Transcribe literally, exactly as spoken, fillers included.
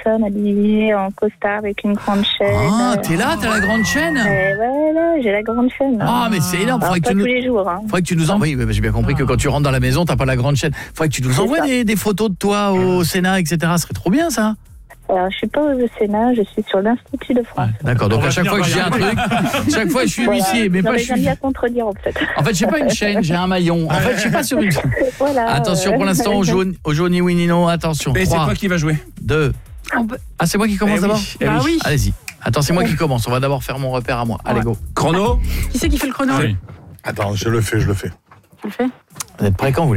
personne habillée en costard avec une grande chaîne. Ah, t'es là, t'as la grande chaîne. euh, Voilà, j'ai la grande chaîne. Ah, mais c'est énorme. Alors, Faudrait que pas tu nous... tous les jours. Hein. Faudrait que tu nous envoies. Oui, mais j'ai bien compris que quand tu rentres dans la maison, t'as pas la grande chaîne. Faudrait que tu nous C'est envoies ça. des, des photos de toi au Sénat, et cetera. Ce serait trop bien, ça. Alors, je suis pas au Sénat, je suis sur l'Institut de France. Ouais, d'accord. Donc On va à chaque finir fois que j'ai un par y truc, chaque fois je suis huissier, mais pas je J'aurais suis. bien contredire en fait. En fait, j'ai pas une chaîne, j'ai un maillon. En fait, je suis pas sur une. Voilà. Attention pour l'instant au jaune, au jaune ni oui ni non. Attention. Mais c'est trois, toi qui va jouer. deux. Ah, c'est moi qui commence Eh d'abord. oui, eh Bah oui. oui. Allez-y. Attends, c'est moi qui commence. On va d'abord faire mon repère à moi. Allez, Ouais. go. Chrono. Qui c'est qui fait le chrono? Oui. Attends, je le fais, je le fais. Tu le fais? Vous êtes prêts quand vous les